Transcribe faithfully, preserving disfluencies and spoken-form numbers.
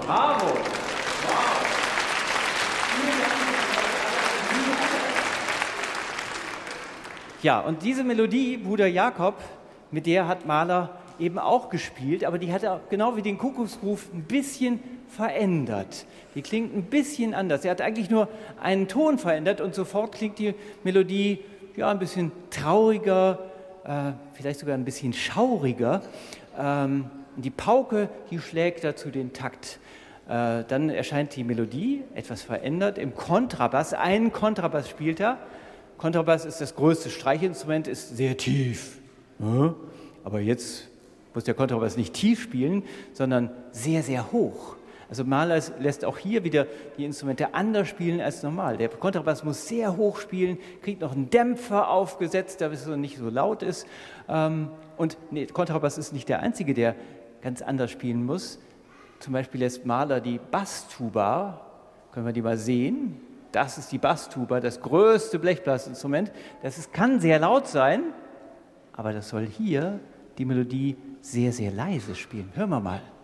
Bravo! Ja, und diese Melodie, Bruder Jakob, mit der hat Mahler eben auch gespielt, aber die hat er genau wie den Kuckucksruf ein bisschen verändert. Die klingt ein bisschen anders. Er hat eigentlich nur einen Ton verändert und sofort klingt die Melodie ja ein bisschen trauriger, äh, vielleicht sogar ein bisschen schauriger. Ähm, die Pauke, die schlägt dazu den Takt. Äh, dann erscheint die Melodie etwas verändert im Kontrabass. Ein Kontrabass spielt er. Kontrabass ist das größte Streichinstrument, ist sehr tief. Ja, aber jetzt muss der Kontrabass nicht tief spielen, sondern sehr, sehr hoch. Also Mahler lässt auch hier wieder die Instrumente anders spielen als normal. Der Kontrabass muss sehr hoch spielen, kriegt noch einen Dämpfer aufgesetzt, damit es nicht so laut ist. Und nee, Kontrabass ist nicht der einzige, der ganz anders spielen muss. Zum Beispiel lässt Mahler die Basstuba, können wir die mal sehen? Das ist die Basstuba, das größte Blechblasinstrument. Das ist, kann sehr laut sein, aber das soll hier die Melodie sehr, sehr leise spielen. Hören wir mal.